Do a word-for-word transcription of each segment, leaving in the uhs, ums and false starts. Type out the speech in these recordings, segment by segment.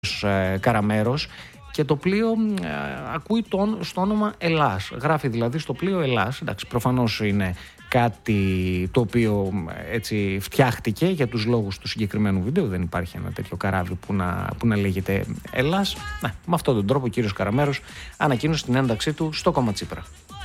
ε, Καραμέρος, και το πλοίο ε, ακούει το, στο όνομα Ελλάς. Γράφει δηλαδή στο πλοίο Ελλάς. Εντάξει, προφανώς είναι κάτι το οποίο έτσι φτιάχτηκε για τους λόγους του συγκεκριμένου βίντεο. Δεν υπάρχει ένα τέτοιο καράβι που να, που να λέγεται Ελλάς. Ναι, με αυτόν τον τρόπο ο κύριος Καραμέρος ανακοίνωσε την ένταξή του στο κόμμα Τσίπρα.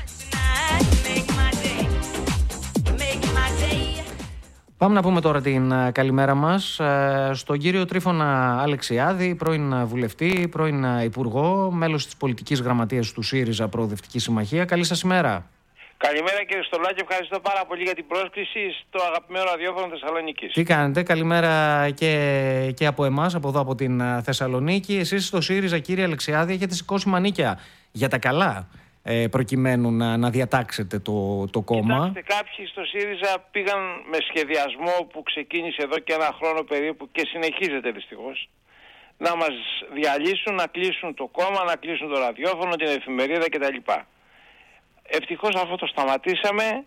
Πάμε να πούμε τώρα την καλημέρα μας στον κύριο Τρίφωνα Αλεξιάδη, πρώην βουλευτή, πρώην υπουργό, μέλος της πολιτικής γραμματείας του ΣΥΡΙΖΑ Προοδευτική Συμμαχία. Καλή σας ημέρα. Καλημέρα κύριε Στολάκη, ευχαριστώ πάρα πολύ για την πρόσκληση στο αγαπημένο ραδιόφωνο Θεσσαλονίκης. Τι κάνετε, καλημέρα και, και από εμάς, από εδώ από την Θεσσαλονίκη. Εσείς στο ΣΥΡΙΖΑ, κύριε Αλεξιάδη, έχετε σηκώσει μανίκια για τα καλά, προκειμένου να, να διατάξετε το, το κόμμα. Κοιτάξτε, κάποιοι στο ΣΥΡΙΖΑ πήγαν με σχεδιασμό που ξεκίνησε εδώ και ένα χρόνο περίπου και συνεχίζεται δυστυχώς, να μας διαλύσουν, να κλείσουν το κόμμα, να κλείσουν το ραδιόφωνο, την εφημερίδα κτλ. Ευτυχώς αυτό το σταματήσαμε,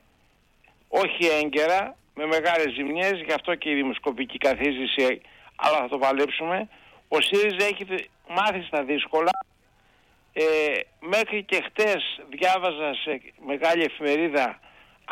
όχι έγκαιρα, με μεγάλες ζημιές, γι' αυτό και η δημοσκοπική καθίζηση, αλλά θα το παλέψουμε. Ο ΣΥΡΙΖΑ έχει μάθει στα δύσκολα. Ε, μέχρι και χτες διάβαζα σε μεγάλη εφημερίδα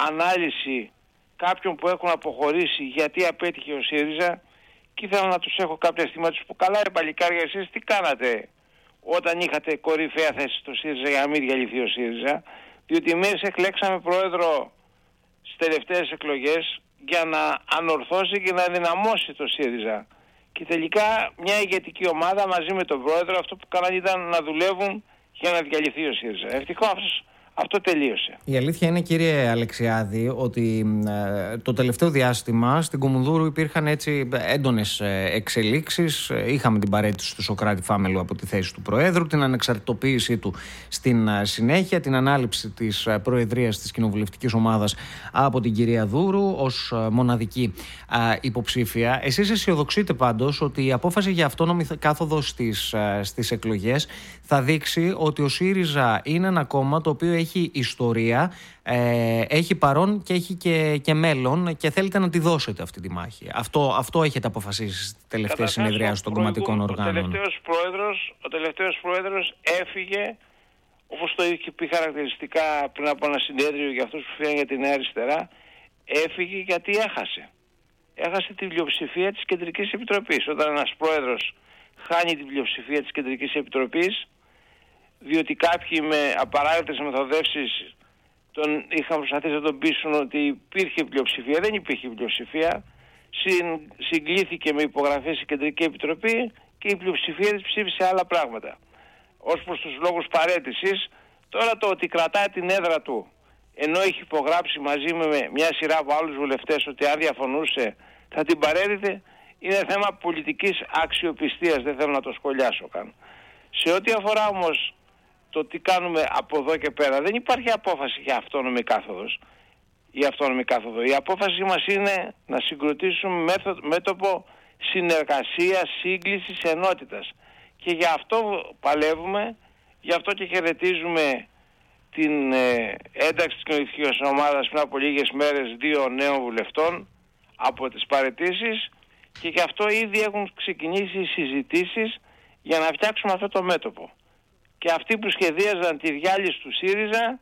ανάλυση κάποιων που έχουν αποχωρήσει γιατί απέτυχε ο ΣΥΡΙΖΑ, και ήθελα να τους έχω κάποια στιγμή να τους πω: καλά ρε παλικάρια, εσείς τι κάνατε όταν είχατε κορυφαία θέση στο ΣΥΡΙΖΑ για να μην διαλυθεί ο ΣΥΡΙΖΑ? Διότι εμείς εκλέξαμε πρόεδρο στις τελευταίες εκλογές για να ανορθώσει και να ενδυναμώσει το ΣΥΡΙΖΑ. Και τελικά μια ηγετική ομάδα μαζί με τον πρόεδρο αυτό που κάνανε ήταν να δουλεύουν για να διαλυθεί ο ΣΥΡΙΖΑ. Ευτυχώς αυτό τελείωσε. Η αλήθεια είναι, κύριε Αλεξιάδη, ότι ε, το τελευταίο διάστημα στην Κομουνδούρου υπήρχαν έτσι έντονες εξελίξεις. Είχαμε την παραίτηση του Σωκράτη Φάμελου από τη θέση του Προέδρου, την ανεξαρτητοποίησή του στην συνέχεια, την ανάληψη της προεδρίας της κοινοβουλευτικής ομάδας από την κυρία Δούρου ως μοναδική ε, υποψήφια. Εσείς αισιοδοξείτε πάντως ότι η απόφαση για αυτόνομη κάθοδο στις, ε, στις εκλογές θα δείξει ότι ο ΣΥΡΙΖΑ είναι ένα κόμμα το οποίο έχει έχει ιστορία, ε, έχει παρόν και έχει και, και μέλλον, και θέλετε να τη δώσετε αυτή τη μάχη. Αυτό, αυτό έχετε αποφασίσει στη τελευταία συνεδρία των κομματικών οργάνων. Ο τελευταίος πρόεδρος, ο τελευταίος πρόεδρος έφυγε, όπως το είχε πει χαρακτηριστικά πριν από ένα συνέδριο για αυτούς που φύγαν για την Νέα Αριστερά, έφυγε γιατί έχασε. Έχασε την πλειοψηφία της Κεντρικής Επιτροπής. Όταν ένας πρόεδρος χάνει την πλειοψηφία της Κεντρικής Επιτροπής, διότι κάποιοι με απαράγραπτες μεθοδεύσεις τον είχαν προσπαθήσει να τον πείσουν ότι υπήρχε πλειοψηφία. Δεν υπήρχε πλειοψηφία. Συν, συγκλήθηκε με υπογραφές η Κεντρική Επιτροπή και η πλειοψηφία της ψήφισε άλλα πράγματα. Ως προς τους λόγους παραίτησης, τώρα το ότι κρατάει την έδρα του, ενώ έχει υπογράψει μαζί με μια σειρά από άλλους βουλευτές ότι αν διαφωνούσε θα την παρέδιτε, είναι θέμα πολιτικής αξιοπιστίας. Δεν θέλω να το σχολιάσω καν. Σε ό,τι αφορά όμως το τι κάνουμε από εδώ και πέρα, δεν υπάρχει απόφαση για αυτόνομη κάθοδος. Η αυτόνομη κάθοδο. Η απόφαση μας είναι να συγκροτήσουμε μέτωπο συνεργασίας, σύγκλησης, ενότητας. Και γι' αυτό παλεύουμε, γι' αυτό και χαιρετίζουμε την ε, ένταξη της κοινωνικής ομάδας πριν από λίγες μέρες δύο νέων βουλευτών από τις παραιτήσεις, και γι' αυτό ήδη έχουν ξεκινήσει οι συζητήσεις για να φτιάξουμε αυτό το μέτωπο. Και αυτοί που σχεδίαζαν τη διάλυση του ΣΥΡΙΖΑ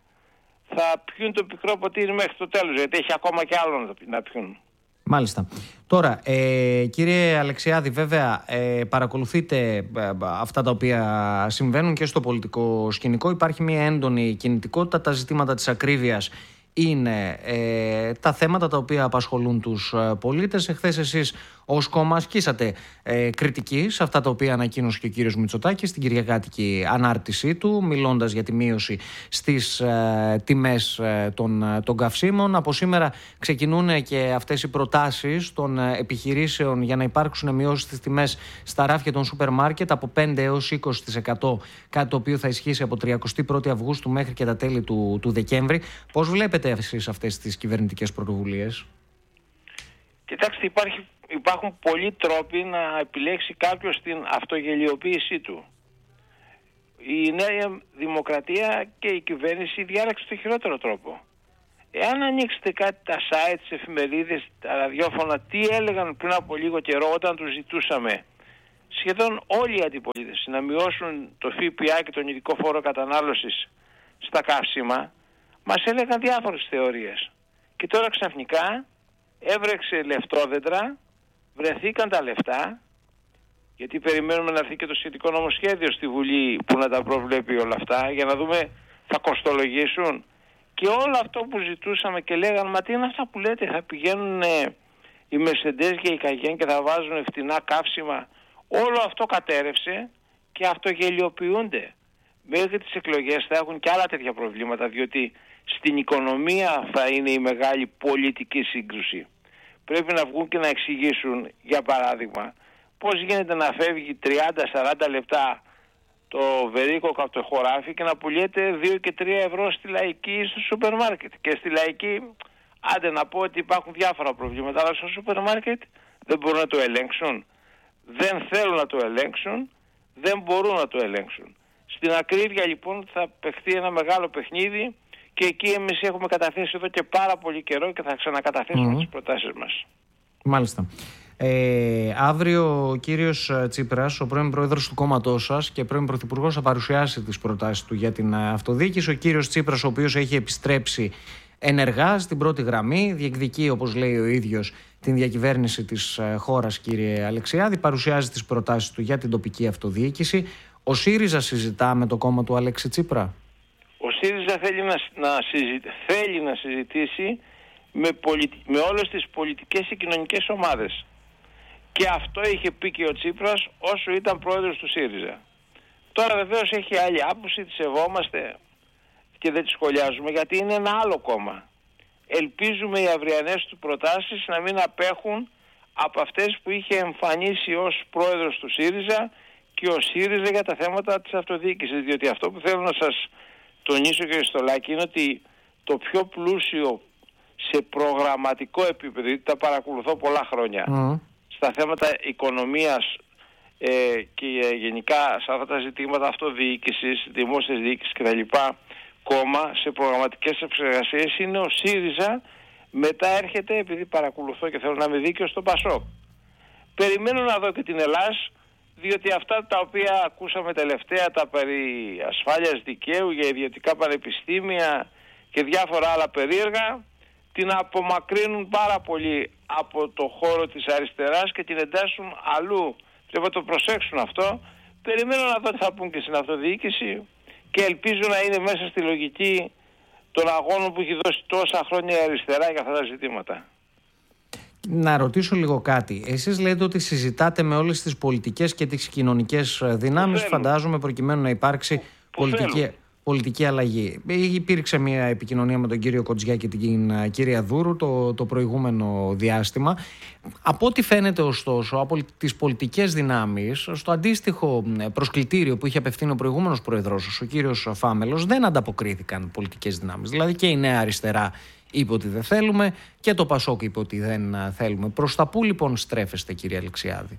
θα πιούν το πικρό ποτήρι μέχρι το τέλος, γιατί έχει ακόμα και άλλο να πιούν. Μάλιστα. Τώρα, ε, κύριε Αλεξιάδη, βέβαια ε, παρακολουθείτε ε, αυτά τα οποία συμβαίνουν και στο πολιτικό σκηνικό. Υπάρχει μια έντονη κινητικότητα. Τα ζητήματα της ακρίβειας είναι ε, τα θέματα τα οποία απασχολούν τους ε, πολίτες. Εχθές εσείς ως κόμμα ασκήσατε ε, κριτική σε αυτά τα οποία ανακοίνωσε και ο κύριος Μητσοτάκης στην κυριακάτικη ανάρτησή του, μιλώντας για τη μείωση στις ε, τιμές ε, των, των καυσίμων. Από σήμερα ξεκινούν και αυτές οι προτάσεις των ε, επιχειρήσεων για να υπάρξουν μειώσεις στις τιμές στα ράφια των σούπερ μάρκετ από πέντε έως είκοσι τοις εκατό, κάτι το οποίο θα ισχύσει από τριαντάφυρη πρώτη Αυγούστου μέχρι και τα τέλη του, του Δεκέμβρη. Πώς βλέπετε εσείς αυτές τις κυβερνητικές πρωτοβουλίες? Κοιτάξτε, υπάρχει, υπάρχουν πολλοί τρόποι να επιλέξει κάποιος την αυτογελιοποίησή του. Η Νέα Δημοκρατία και η κυβέρνηση διάλεξε το χειρότερο τρόπο. Εάν ανοίξετε κάτι τα site, τις εφημερίδες, τα ραδιόφωνα, τι έλεγαν πριν από λίγο καιρό όταν τους ζητούσαμε σχεδόν όλη η αντιπολίτευση να μειώσουν το ΦΠΑ και τον ειδικό φόρο κατανάλωσης στα καύσιμα, μας έλεγαν διάφορες θεωρίες. Και τώρα ξαφνικά έβρεξε λεφτόδεντρα, βρεθήκαν τα λεφτά, γιατί περιμένουμε να έρθει και το σχετικό νομοσχέδιο στη Βουλή που να τα προβλέπει όλα αυτά, για να δούμε θα κοστολογήσουν. Και όλο αυτό που ζητούσαμε και λέγανε, μα τι είναι αυτά που λέτε, θα πηγαίνουν οι Mercedes και οι Cayenne και θα βάζουν φτηνά καύσιμα. Όλο αυτό κατέρευσε και αυτογελιοποιούνται. Μέχρι τις εκλογές θα έχουν και άλλα τέτοια προβλήματα, διότι στην οικονομία θα είναι η μεγάλη πολιτική σύγκρουση. Πρέπει να βγουν και να εξηγήσουν, για παράδειγμα, πώς γίνεται να φεύγει τριάντα με σαράντα λεπτά το βερίκοκο από το χωράφι και να πουλιέται δύο και τρία ευρώ στη Λαϊκή στο σούπερ μάρκετ. Και στη Λαϊκή, άντε να πω ότι υπάρχουν διάφορα προβλήματα, αλλά στο σούπερ μάρκετ δεν μπορούν να το ελέγξουν. Δεν θέλουν να το ελέγξουν, δεν μπορούν να το ελέγξουν. Στην ακρίβεια λοιπόν θα παιχτεί ένα μεγάλο παιχνίδι και εκεί εμείς έχουμε καταθέσει εδώ και πάρα πολύ καιρό και θα ξανακαταθέσουμε mm. τις προτάσεις μας. Μάλιστα. Ε, αύριο ο κύριος Τσίπρας, ο πρώην πρόεδρος του κόμματός σας και πρώην πρωθυπουργός, θα παρουσιάσει τις προτάσεις του για την αυτοδιοίκηση. Ο κύριος Τσίπρας, ο οποίος έχει επιστρέψει ενεργά στην πρώτη γραμμή, διεκδικεί, όπως λέει ο ίδιος, την διακυβέρνηση της χώρας, κύριε Αλεξιάδη, παρουσιάζει τις προτάσεις του για την τοπική αυτοδιοίκηση. Ο ΣΥΡΙΖΑ συζητά με το κόμμα του Αλέξη Τσίπρα. Ο ΣΥΡΙΖΑ θέλει να, να, συζητη, θέλει να συζητήσει με, πολι, με όλες τις πολιτικές και κοινωνικές ομάδες. Και αυτό είχε πει και ο Τσίπρας όσο ήταν πρόεδρος του ΣΥΡΙΖΑ. Τώρα βεβαίως έχει άλλη άποψη, τη σεβόμαστε και δεν τη σχολιάζουμε, γιατί είναι ένα άλλο κόμμα. Ελπίζουμε οι αυριανές του προτάσεις να μην απέχουν από αυτές που είχε εμφανίσει ως πρόεδρος του ΣΥΡΙΖΑ και ο ΣΥΡΙΖΑ για τα θέματα της αυτοδιοίκησης. Διότι αυτό που θέλω να σας τονίσω, κύριε Στολάκη, είναι ότι το πιο πλούσιο σε προγραμματικό επίπεδο, γιατί τα παρακολουθώ πολλά χρόνια, mm. στα θέματα οικονομίας ε, και γενικά σε αυτά τα ζητήματα αυτοδιοίκησης, δημόσιας διοίκησης κτλ. Κόμμα σε προγραμματικές επεξεργασίες είναι ο ΣΥΡΙΖΑ. Μετά έρχεται, επειδή παρακολουθώ και θέλω να είμαι δίκαιος, στο ΠΑΣΟΚ. Περιμένω να δω και την Ελλάς, διότι αυτά τα οποία ακούσαμε τελευταία, τα περί ασφάλειας δικαίου για ιδιωτικά πανεπιστήμια και διάφορα άλλα περίεργα, την απομακρύνουν πάρα πολύ από το χώρο της αριστεράς και την εντάσσουν αλλού. Πρέπει να το προσέξουν αυτό. Περιμένω να δω τι θα πούν και στην αυτοδιοίκηση και ελπίζω να είναι μέσα στη λογική των αγώνων που έχει δώσει τόσα χρόνια η αριστερά για αυτά τα ζητήματα. Να ρωτήσω λίγο κάτι. Εσείς λέτε ότι συζητάτε με όλες τις πολιτικές και τις κοινωνικές δυνάμεις, φαντάζομαι, προκειμένου να υπάρξει πολιτική, πολιτική αλλαγή. Υπήρξε μια επικοινωνία με τον κύριο Κοντζιά και την κυρία Δούρου το, το προηγούμενο διάστημα. Από ό,τι φαίνεται ωστόσο από τις πολιτικές δυνάμεις, στο αντίστοιχο προσκλητήριο που είχε απευθύνει ο προηγούμενος πρόεδρος, ο κύριος Φάμελος, δεν ανταποκρίθηκαν πολιτικές δυνάμεις. Δηλαδή και η Νέα Αριστερά είπε ότι δεν θέλουμε και το ΠΑΣΟΚ είπε ότι δεν θέλουμε. Προς τα πού λοιπόν στρέφεστε, κύριε Αλεξιάδη?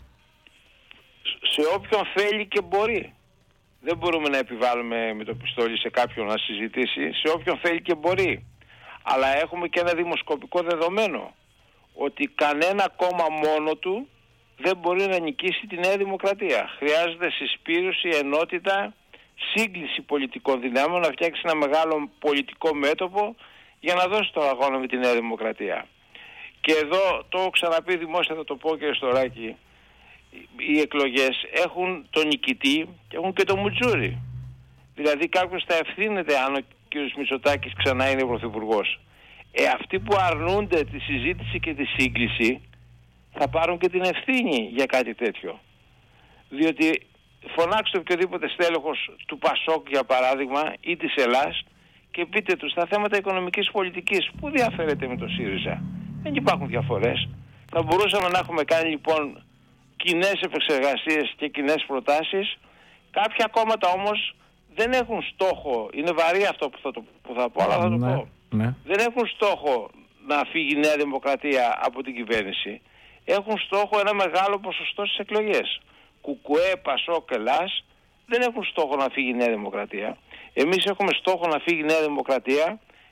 Σε όποιον θέλει και μπορεί. Δεν μπορούμε να επιβάλλουμε με το πιστόλι σε κάποιον να συζητήσει. Σε όποιον θέλει και μπορεί. Αλλά έχουμε και ένα δημοσκοπικό δεδομένο, ότι κανένα κόμμα μόνο του δεν μπορεί να νικήσει τη Νέα Δημοκρατία. Χρειάζεται συσπήρωση, ενότητα, σύγκληση πολιτικών δυνάμεων, να φτιάξει ένα μεγάλο πολιτικό μέτωπο για να δώσει τον αγώνα με τη Νέα Δημοκρατία. Και εδώ το έχω ξαναπεί δημόσια, θα το πω, κύριε Στοράκη, οι εκλογές έχουν τον νικητή και έχουν και τον μουτζούρι. Δηλαδή κάποιος θα ευθύνεται αν ο κύριος Μητσοτάκης ξανά είναι πρωθυπουργός. Ε, αυτοί που αρνούνται τη συζήτηση και τη σύγκληση θα πάρουν και την ευθύνη για κάτι τέτοιο. Διότι φωνάξτε οποιοδήποτε στέλεχος του ΠΑΣΟΚ, για παράδειγμα, ή της Ελλάς, και πείτε τους στα θέματα οικονομικής πολιτικής πού διαφέρεται με το ΣΥΡΙΖΑ. Δεν υπάρχουν διαφορές. Θα μπορούσαμε να έχουμε κάνει λοιπόν κοινές επεξεργασίες και κοινές προτάσεις. Κάποια κόμματα όμως δεν έχουν στόχο, είναι βαρύ αυτό που θα, το, που θα πω, αλλά θα το ναι, πω. Ναι. Δεν έχουν στόχο να φύγει η Νέα Δημοκρατία από την κυβέρνηση. Έχουν στόχο ένα μεγάλο ποσοστό στις εκλογές. Κουκουέ, ΠΑΣΟΚ, Ελλάς δεν έχουν στόχο να φύγει η Νέα Δημοκρατία. Εμείς έχουμε στόχο να φύγει η Νέα Δημοκρατία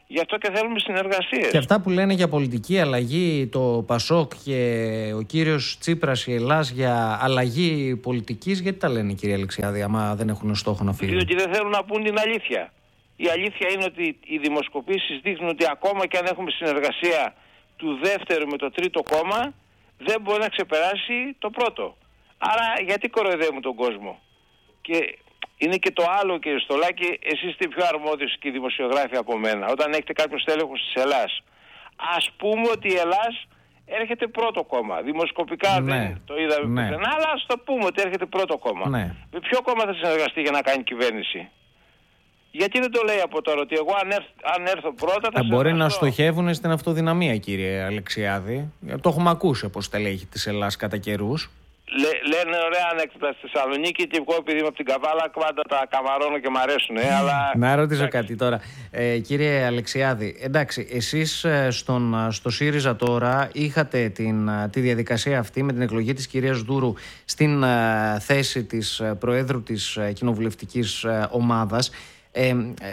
Γι' αυτό και θέλουμε συνεργασίες. Και αυτά που λένε για πολιτική αλλαγή το Πασόκ και ο κύριος Τσίπρας, η Ελλάς, για αλλαγή πολιτικής, γιατί τα λένε, κύριε Αλεξιάδη, άμα δεν έχουν στόχο να φύγουν? Διότι δεν θέλουν να πούν την αλήθεια. Η αλήθεια είναι ότι οι δημοσκοπήσεις δείχνουν ότι ακόμα και αν έχουμε συνεργασία του δεύτερου με το τρίτο κόμμα, δεν μπορεί να ξεπεράσει το πρώτο. Άρα γιατί κοροϊδεύουμε τον κόσμο? Και είναι και το άλλο, κύριε Στολάκη, εσείς είστε πιο αρμόδιος και οι δημοσιογράφοι από μένα. Όταν έχετε κάποιο στέλεχος της Ελλάς, ας πούμε ότι η Ελλάς έρχεται πρώτο κόμμα. Δημοσκοπικά ναι, δεν το είδαμε ναι. πουθενά, αλλά ας το πούμε ότι έρχεται πρώτο κόμμα. Ναι. Με ποιο κόμμα θα συνεργαστεί για να κάνει κυβέρνηση? Γιατί δεν το λέει από τώρα ότι εγώ αν, έρθ, αν έρθω πρώτα θα... Ε, μπορεί να στοχεύουν στην αυτοδυναμία, κύριε Αλεξιάδη. Το έχουμε ακούσει όπως τελέχη της Ελλάς κατά καιρούς. Λέ, λένε ωραία ανέκδοτα στη Θεσσαλονίκη και εγώ επειδή είμαι από την Καβάλα πάντα τα καμαρώνω και μ' αρέσουν. Ε, αλλά... Να ρωτήσω κάτι τώρα. Ε, κύριε Αλεξιάδη, εντάξει, εσείς στον, στο ΣΥΡΙΖΑ τώρα είχατε την, τη διαδικασία αυτή με την εκλογή της κυρίας Δούρου στην uh, θέση της uh, Προέδρου της uh, κοινοβουλευτικής uh, ομάδας. Ε,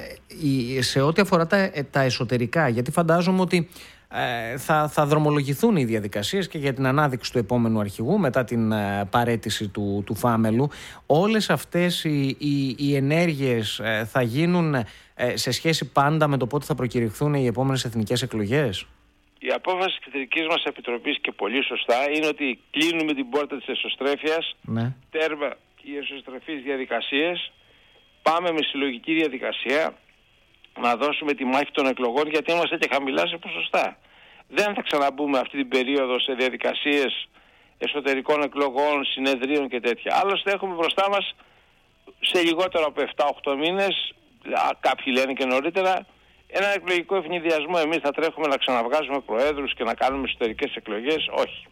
ε, σε ό,τι αφορά τα, τα εσωτερικά, γιατί φαντάζομαι ότι ε, θα, θα δρομολογηθούν οι διαδικασίες και για την ανάδειξη του επόμενου αρχηγού μετά την ε, παραίτηση του, του Φάμελου, όλες αυτές οι, οι, οι ενέργειες ε, θα γίνουν ε, σε σχέση πάντα με το πότε θα προκηρυχθούν οι επόμενες εθνικές εκλογές? Η απόφαση της Κεντρικής μας Επιτροπής, και πολύ σωστά, είναι ότι κλείνουμε την πόρτα της εσωστρέφειας, ναι. Τέρμα οι εσωστρεφείς διαδικασίες. Πάμε με συλλογική διαδικασία να δώσουμε τη μάχη των εκλογών, γιατί είμαστε και χαμηλά σε ποσοστά. Δεν θα ξαναμπούμε αυτή την περίοδο σε διαδικασίες εσωτερικών εκλογών, συνεδρίων και τέτοια. Άλλωστε έχουμε μπροστά μας σε λιγότερο από επτά οκτώ μήνες, κάποιοι λένε και νωρίτερα, ένα εκλογικό ευνηδιασμό. Εμείς θα τρέχουμε να ξαναβγάζουμε προέδρους και να κάνουμε εσωτερικές εκλογές? Όχι.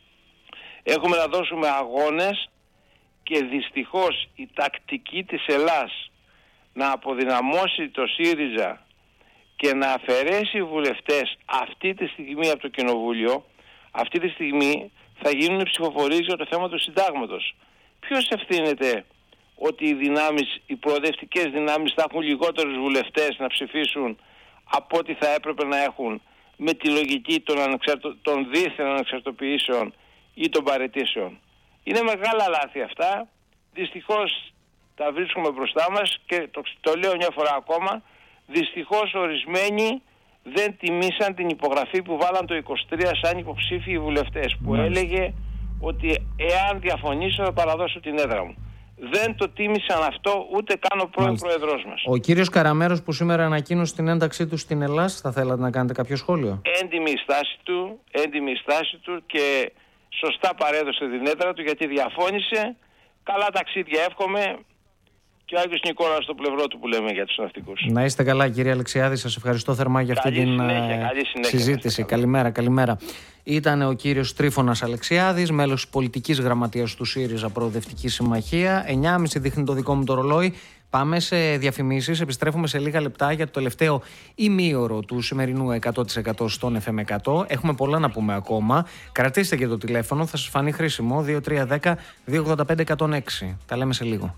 Έχουμε να δώσουμε αγώνες. Και δυστυχώς η τακτική της Ελλάς να αποδυναμώσει το ΣΥΡΙΖΑ και να αφαιρέσει βουλευτές αυτή τη στιγμή από το Κοινοβούλιο, αυτή τη στιγμή θα γίνουν ψηφοφορίες για το θέμα του συντάγματος. Ποιος ευθύνεται ότι οι δυνάμεις, οι προοδευτικές δυνάμεις θα έχουν λιγότερους βουλευτές να ψηφίσουν από ό,τι θα έπρεπε να έχουν με τη λογική των, ανεξαρτο... των δίθεν ανεξαρτοποιήσεων ή των παραιτήσεων? Είναι μεγάλα λάθη αυτά. Δυστυχώς τα βρίσκουμε μπροστά μας και το, το λέω μια φορά ακόμα, δυστυχώς ορισμένοι δεν τιμήσαν την υπογραφή που βάλαν το είκοσι τρία σαν υποψήφιοι βουλευτές, που mm. έλεγε ότι εάν διαφωνήσω θα παραδώσω την έδρα μου. Δεν το τίμησαν αυτό ούτε καν ο πρώην πρόεδρος μας. Ο κύριος Καραμέρος που σήμερα ανακοίνωσε την ένταξή του στην Ελλάς, θα θέλατε να κάνετε κάποιο σχόλιο? Έντιμη η στάση του, έντιμη η στάση του και σωστά παρέδωσε την έδρα του, γιατί διαφώνησε. Καλά ταξίδια εύχομαι και ο Άγιος Νικόλαος στο πλευρό του, που λέμε για τους ναυτικούς. Να είστε καλά, κύριε Αλεξιάδη, σας ευχαριστώ θερμά για αυτή την συνέχεια, συζήτηση. Καλημέρα, καλημέρα. Ήταν ο κύριος Τρίφωνας Αλεξιάδης, μέλος της πολιτικής γραμματείας του ΣΥΡΙΖΑ Προοδευτική Συμμαχία. εννιά και μισή δείχνει το δικό μου το ρολόι. Πάμε σε διαφημίσεις, επιστρέφουμε σε λίγα λεπτά για το τελευταίο ημίωρο του σημερινού εκατό τοις εκατό στον εφ εμ εκατό. Έχουμε πολλά να πούμε ακόμα. Κρατήστε και το τηλέφωνο, θα σας φανεί χρήσιμο. δύο τρία ένα μηδέν δύο ογδόντα πέντε εκατόν έξι. Τα λέμε σε λίγο.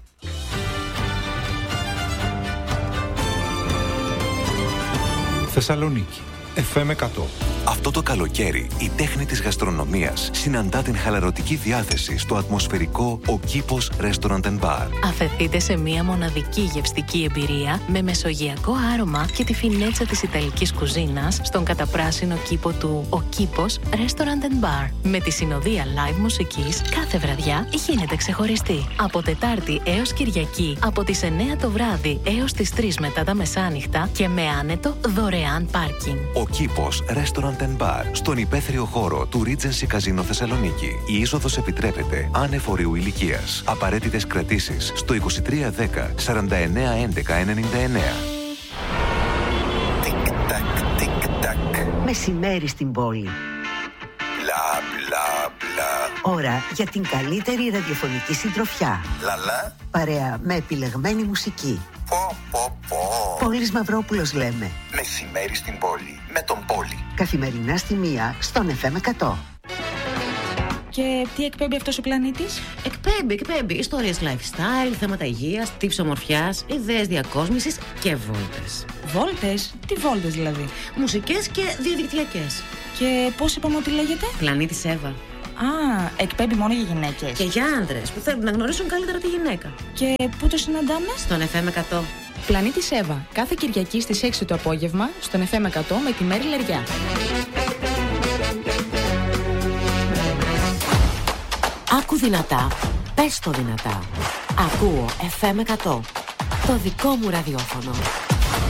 Θεσσαλονίκη, εφ εμ εκατό. Αυτό το καλοκαίρι η τέχνη της γαστρονομίας συναντά την χαλαρωτική διάθεση στο ατμοσφαιρικό Ο Κήπος Restaurant and Bar. Αφεθείτε σε μια μοναδική γευστική εμπειρία με μεσογειακό άρωμα και τη φινέτσα της ιταλικής κουζίνας στον καταπράσινο κήπο του Ο Κήπος Restaurant and Bar. Με τη συνοδεία live μουσικής κάθε βραδιά γίνεται ξεχωριστή. Από Τετάρτη έως Κυριακή από τις εννιά το βράδυ έως τις τρεις μετά τα μεσάνυχτα και με άνετο δωρεάν πάρκινγκ. Ο Κήπος Restaurant and Bar, στον υπαίθριο χώρο του Regency Casino Θεσσαλονίκη. Η είσοδος επιτρέπεται άνευ ορίου ηλικίας. Απαραίτητες κρατήσεις στο είκοσι τρία δέκα σαράντα εννέα έντεκα ενενήντα εννέα. Τικ-τακ, τικ-τακ. Μεσημέρι στην πόλη. Μπλα μπλα μπλα. Ώρα για την καλύτερη ραδιοφωνική συντροφιά. Λαλά. Παρέα με επιλεγμένη μουσική. Πω πω πω. Πόλης Μαυρόπουλος λέμε. Μεσημέρι στην πόλη με τον Πόλη. Καθημερινά στη μία στον εφ εμ εκατό. Και τι εκπέμπει αυτός ο πλανήτης? Εκπέμπει, εκπέμπει ιστορίες lifestyle, θέματα υγείας, tips ομορφιάς, ιδέες διακόσμησης και βόλτες. Βόλτες? Τι βόλτες δηλαδή? Μουσικές και διαδικτυακές. Και πώς είπαμε ότι λέγεται? Πλανήτης Εύα. Α, εκπέμπει μόνο για γυναίκες? Και για άντρες που θέλουν να γνωρίσουν καλύτερα τη γυναίκα. Και πού το συναντάμε? Στον εφ εμ εκατό. Πλανήτης Εύα, κάθε Κυριακή στις έξι το απόγευμα, στον εφ εμ εκατό με τη Μέρη Λεριά. Άκου δυνατά, πες το δυνατά. Ακούω εφ εμ εκατό, το δικό μου ραδιόφωνο.